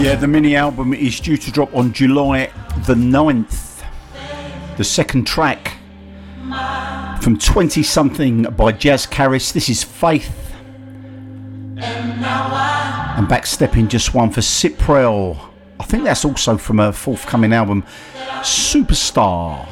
Yeah, the mini album is due to drop on July the 9th. The second track from 20 something by Jazz Caris. This is Faith. And backstepping just one for Cyprel. I think that's also from a forthcoming album, Superstar.